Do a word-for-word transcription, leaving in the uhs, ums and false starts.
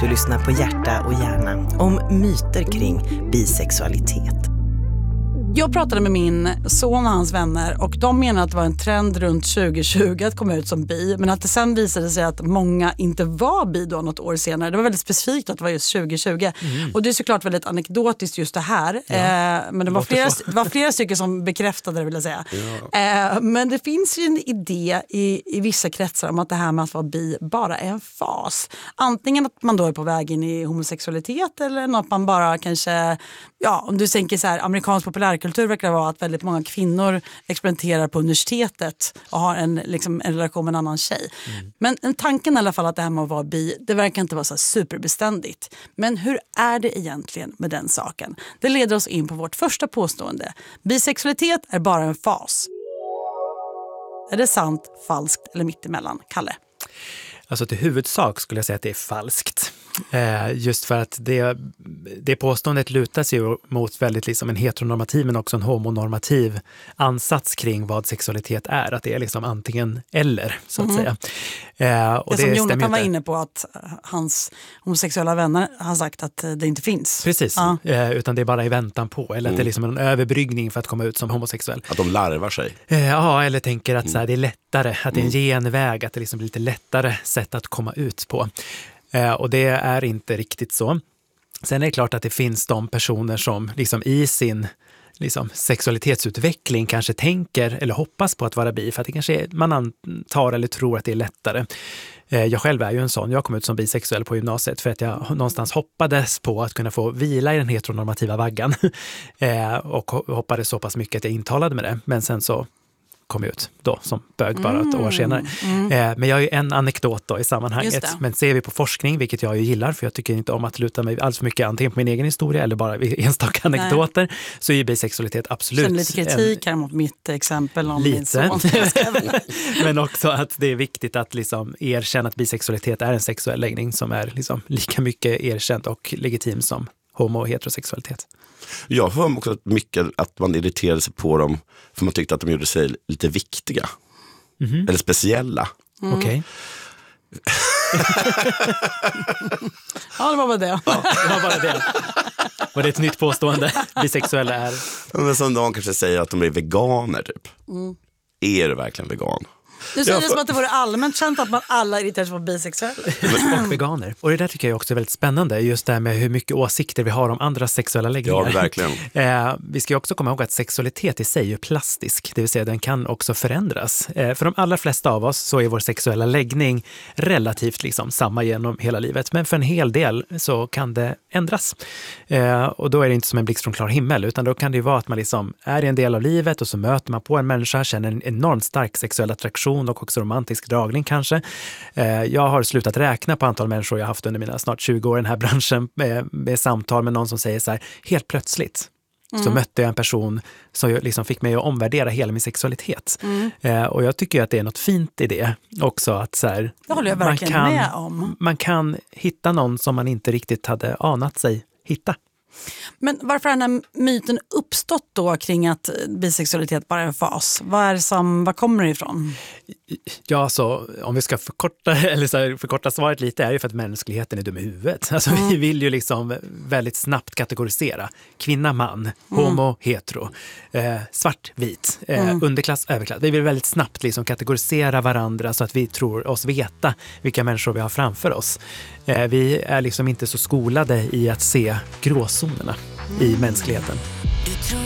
Du lyssnar på Hjärta och hjärna om myter kring bisexualitet. Jag pratade med min son och hans vänner och de menar att det var en trend runt tjugo tjugo att komma ut som bi, men att det sen visade sig att många inte var bi då något år senare. Det var väldigt specifikt att det var just tjugo tjugo. Mm. Och det är såklart väldigt anekdotiskt just det här. Ja. Eh, men det var, flera, det var flera stycken som bekräftade det, vill jag säga. Ja. Eh, men det finns ju en idé i, i vissa kretsar om att det här med att vara bi bara är en fas. Antingen att man då är på väg in i homosexualitet eller att man bara kanske, ja, om du tänker så här, amerikansk populärkultur verkar vara att väldigt många kvinnor experimenterar på universitetet och har en, liksom, en relation med en annan tjej. Mm. Men en tanken i alla fall att det här med att vara bi, det verkar inte vara så superbeständigt. Men hur är det egentligen med den saken? Det leder oss in på vårt första påstående. Bisexualitet är bara en fas. Är det sant, falskt eller mittemellan? Kalle? Alltså till huvudsak skulle jag säga att det är falskt. Eh, just för att det, det påståendet lutar sig ju mot väldigt liksom en heteronormativ men också en homonormativ ansats kring vad sexualitet är. Att det är liksom antingen eller, så att mm. säga. Eh, och det, det som Jonathan var inte. inne på att hans homosexuella vänner har sagt att det inte finns. Precis, ja. eh, utan det är bara i väntan på. Eller mm. att det är liksom en överbryggning för att komma ut som homosexuell. Att de larvar sig. Eh, ja, eller tänker att mm. så här, det är lättare, att det är en Mm. genväg, att det liksom blir lite lättare sätt att komma ut på. Eh, och det är inte riktigt så. Sen är det klart att det finns de personer som liksom i sin liksom, sexualitetsutveckling kanske tänker eller hoppas på att vara bi, för att det kanske är, man antar eller tror att det är lättare. Eh, jag själv är ju en sån. Jag kom ut som bisexuell på gymnasiet för att jag någonstans hoppades på att kunna få vila i den heteronormativa vaggan. eh, och hoppades så pass mycket att jag intalade med det. Men sen så kom ut då som bög bara ett år senare. Mm. Eh, men jag är ju en anekdot då i sammanhanget. Men ser vi på forskning, vilket jag ju gillar, för jag tycker inte om att luta mig alls för mycket antingen på min egen historia eller bara enstaka anekdoter, nej. Så är ju bisexualitet absolut. Sen lite kritik här mot mitt exempel om lite. Min son. Men också att det är viktigt att liksom erkänna att bisexualitet är en sexuell läggning som är liksom lika mycket erkänd och legitim som homo- och heterosexualitet. Jag hör också mycket att man irriterade sig på dem för man tyckte att de gjorde sig lite viktiga. Mm-hmm. Eller speciella. Mm. Okej. Ja, det var bara det. Ja, det var bara det. Var det ett nytt påstående? Bisexuella är... Men som de kanske säger att de är veganer typ. Mm. Är du verkligen vegan? Du säger det som att det vore allmänt känt att man alla irriterar sig på bisexuella. Och veganer. Och det där tycker jag också är väldigt spännande. Just det här med hur mycket åsikter vi har om andra sexuella läggningar. Ja, verkligen. Eh, vi ska ju också komma ihåg att sexualitet i sig är plastisk. Det vill säga den kan också förändras. Eh, för de allra flesta av oss så är vår sexuella läggning relativt liksom samma genom hela livet. Men för en hel del så kan det ändras. Eh, och då är det inte som en blixt från klar himmel. Utan då kan det ju vara att man liksom är i en del av livet och så möter man på en människa, känner en enormt stark sexuell attraktion och också romantisk dragning kanske. Eh, jag har slutat räkna på antal människor jag haft under mina snart tjugo år i den här branschen med, med samtal med någon som säger så här, helt plötsligt mm. så mötte jag en person som liksom fick mig att omvärdera hela min sexualitet. Mm. Eh, och jag tycker att det är något fint i det också. Att så här, det håller jag verkligen man kan, med om. Man kan hitta någon som man inte riktigt hade anat sig hitta. Men varför har den här myten uppstått då kring att bisexualitet bara är en fas? Vad är det som, vad kommer det ifrån? Ja, så om vi ska förkorta, eller så här, förkorta svaret lite är ju för att mänskligheten är dum i huvudet. Alltså mm. vi vill ju liksom väldigt snabbt kategorisera. Kvinna, man, mm. homo, hetero, eh, svart, vit, eh, mm. underklass, överklass. Vi vill väldigt snabbt liksom kategorisera varandra så att vi tror oss veta vilka människor vi har framför oss. Eh, vi är liksom inte så skolade i att se gråzonerna mm. i mänskligheten.